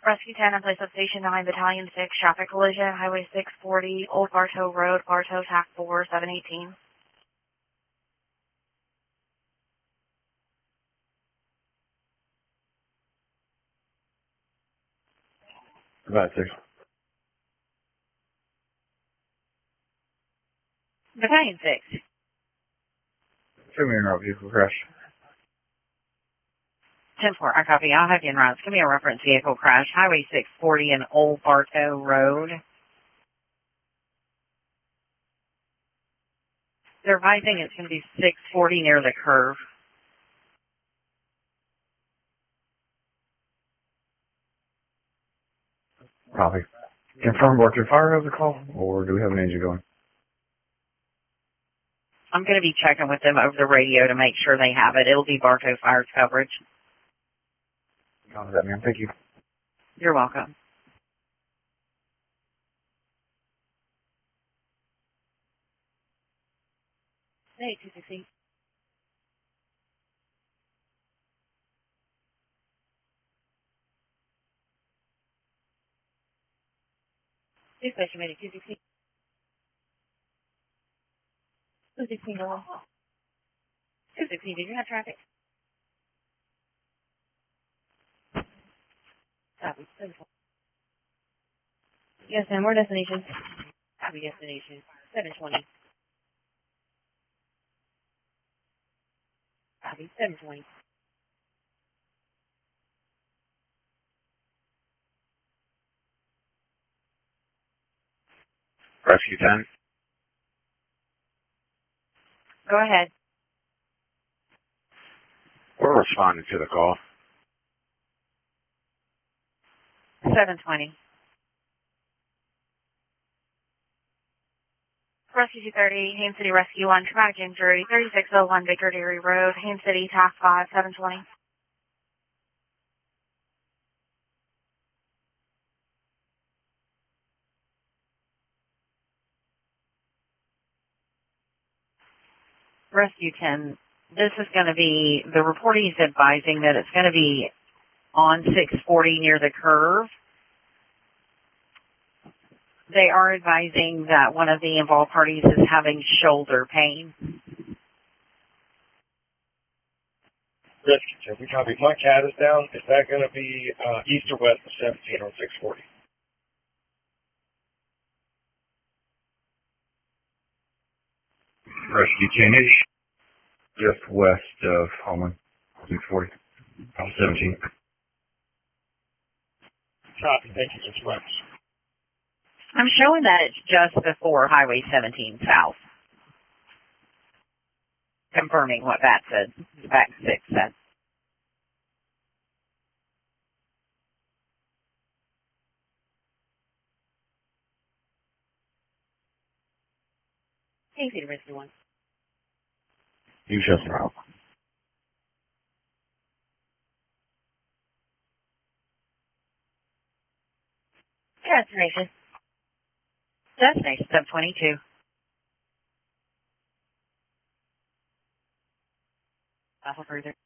Rescue 10 on place of Station 9, Battalion 6, traffic collision, Highway 640, Old Bartow Road, Bartow, TAC 4, 718. About 6. Battalion 6. Show me a vehicle crash. 10-4, I copy. I'll have you in routes. Give me a reference vehicle crash, Highway 640 and Old Bartow Road. They're advising it's going to be 640 near the curve. Copy. Confirm Bartow Fire has a call, or do we have an engine going? I'm going to be checking with them over the radio to make sure they have it. It'll be Bartow Fire's coverage. Copy that, ma'am. Thank you. You're welcome. Hey, 260. Dispatch committee, 260. 260, no. 260, did you have traffic? Copy. Yes, ma'am, we're destination. Copy destination. 720. Copy, 720. Rescue 10. Go ahead. We're responding to the call. 720. Rescue 230, Haines City Rescue 1, traumatic injury, 3601 Baker Dairy Road, Haines City, TAC 5, 720. Rescue 10, this is going to be, the reporting is advising that it's going to be on 640 near the curve. They are advising that one of the involved parties is having shoulder pain. Rescue 10, we copy. My cat is down. Is that going to be east or west of 17 on 640? Rescue 10-ish. Just west of Holman. 640. 17. Copy. Thank you, Mr. Rex. I'm showing that it's just before Highway 17 south. Confirming what that said, back 6 said. Hey, City Rescue 1. You just out. Destination. Destination, 722. Alpha further.